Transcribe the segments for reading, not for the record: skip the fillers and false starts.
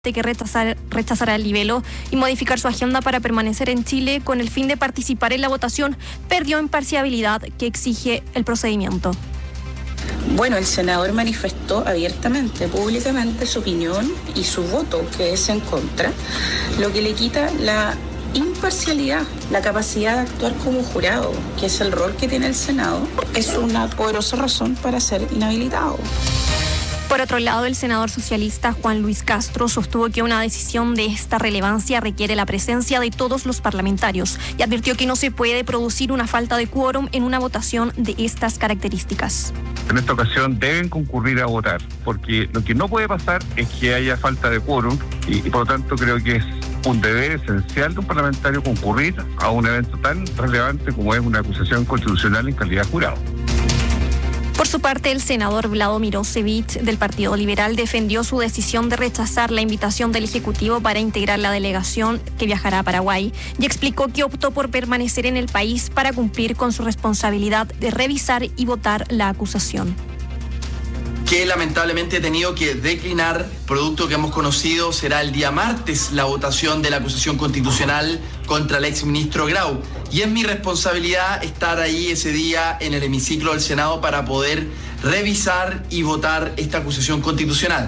que rechazará el libelo y modificar su agenda para permanecer en Chile con el fin de participar en la votación, perdió imparcialidad que exige el procedimiento. Bueno, el senador manifestó abiertamente, públicamente, su opinión y su voto, que es en contra, lo que le quita la imparcialidad, la capacidad de actuar como jurado, que es el rol que tiene el Senado, es una poderosa razón para ser inhabilitado. Por otro lado, el senador socialista Juan Luis Castro sostuvo que una decisión de esta relevancia requiere la presencia de todos los parlamentarios y advirtió que no se puede producir una falta de quórum en una votación de estas características. En esta ocasión deben concurrir a votar, porque lo que no puede pasar es que haya falta de quórum y por lo tanto creo que es un deber esencial de un parlamentario concurrir a un evento tan relevante como es una acusación constitucional en calidad de jurado. Por su parte, el senador Vlado Mirosevic del Partido Liberal defendió su decisión de rechazar la invitación del Ejecutivo para integrar la delegación que viajará a Paraguay y explicó que optó por permanecer en el país para cumplir con su responsabilidad de revisar y votar la acusación. Que lamentablemente he tenido que declinar, producto que hemos conocido, será el día martes la votación de la acusación constitucional contra el exministro Grau. Y es mi responsabilidad estar ahí ese día en el hemiciclo del Senado para poder revisar y votar esta acusación constitucional.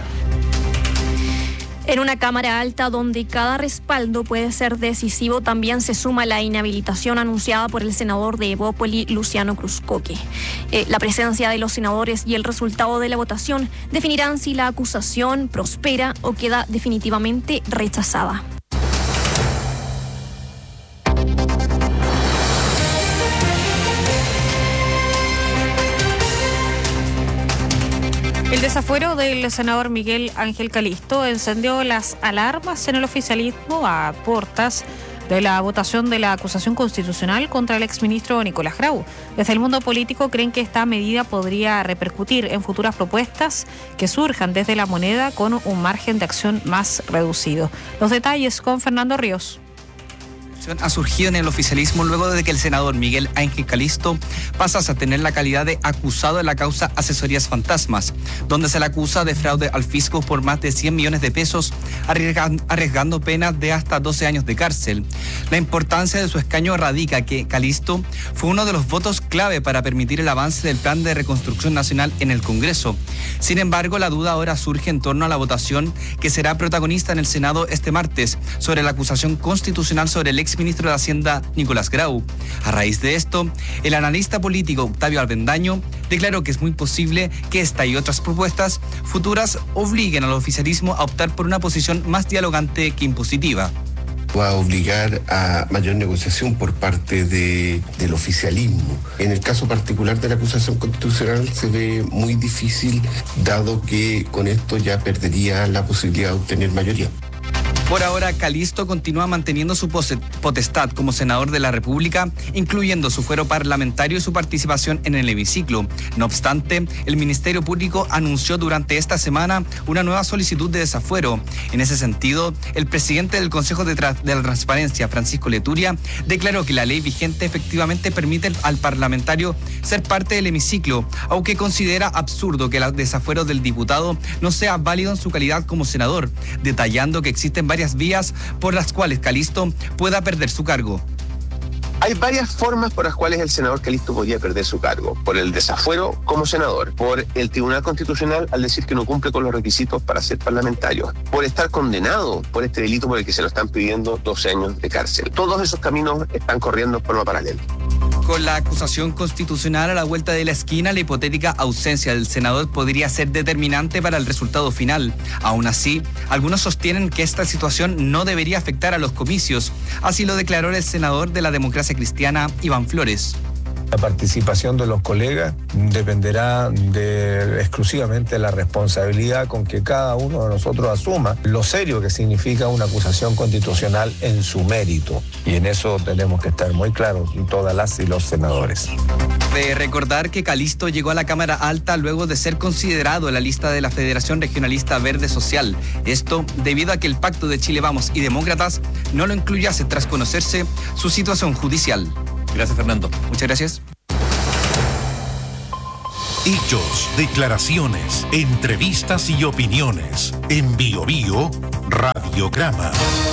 En una Cámara Alta donde cada respaldo puede ser decisivo, también se suma la inhabilitación anunciada por el senador de Evópoli, Luciano Cruzcoque. La presencia de los senadores y el resultado de la votación definirán si la acusación prospera o queda definitivamente rechazada. El desafuero del senador Miguel Ángel Calisto encendió las alarmas en el oficialismo a portas de la votación de la acusación constitucional contra el exministro Nicolás Grau. Desde el mundo político creen que esta medida podría repercutir en futuras propuestas que surjan desde la moneda con un margen de acción más reducido. Los detalles con Fernando Ríos. Ha surgido en el oficialismo luego de que el senador Miguel Ángel Calisto pasase a tener la calidad de acusado en la causa Asesorías Fantasmas, donde se le acusa de fraude al fisco por más de 100 millones de pesos, arriesgando penas de hasta 12 años de cárcel. La importancia de su escaño radica que Calisto fue uno de los votos clave para permitir el avance del Plan de Reconstrucción Nacional en el Congreso. Sin embargo, la duda ahora surge en torno a la votación que será protagonista en el Senado este martes sobre la acusación constitucional sobre el exministro de Hacienda Nicolás Grau. A raíz de esto, el analista político Octavio Avendaño declaró que es muy posible que esta y otras propuestas futuras obliguen al oficialismo a optar por una posición más dialogante que impositiva. Va a obligar a mayor negociación por parte del oficialismo. En el caso particular de la acusación constitucional se ve muy difícil, dado que con esto ya perdería la posibilidad de obtener mayoría. Por ahora, Calisto continúa manteniendo su potestad como senador de la República, incluyendo su fuero parlamentario y su participación en el hemiciclo. No obstante, el Ministerio Público anunció durante esta semana una nueva solicitud de desafuero. En ese sentido, el presidente del Consejo de la Transparencia, Francisco Leturia, declaró que la ley vigente efectivamente permite al parlamentario ser parte del hemiciclo, aunque considera absurdo que el desafuero del diputado no sea válido en su calidad como senador, detallando que existen varias vías por las cuales Calisto pueda perder su cargo. Hay varias formas por las cuales el senador Calisto podría perder su cargo. Por el desafuero como senador, por el Tribunal Constitucional al decir que no cumple con los requisitos para ser parlamentario, por estar condenado por este delito por el que se lo están pidiendo 12 años de cárcel. Todos esos caminos están corriendo en forma paralela. Con la acusación constitucional a la vuelta de la esquina, la hipotética ausencia del senador podría ser determinante para el resultado final. Aún así, algunos sostienen que esta situación no debería afectar a los comicios. Así lo declaró el senador de la Democracia Cristiana, Iván Flores. La participación de los colegas dependerá exclusivamente de la responsabilidad con que cada uno de nosotros asuma lo serio que significa una acusación constitucional en su mérito. Y en eso tenemos que estar muy claros, todas las y los senadores. De recordar que Calisto llegó a la Cámara Alta luego de ser considerado en la lista de la Federación Regionalista Verde Social. Esto debido a que el Pacto de Chile Vamos y Demócratas no lo incluyase tras conocerse su situación judicial. Gracias, Fernando. Muchas gracias. Hechos, declaraciones, entrevistas y opiniones en Bio Bio Radiograma.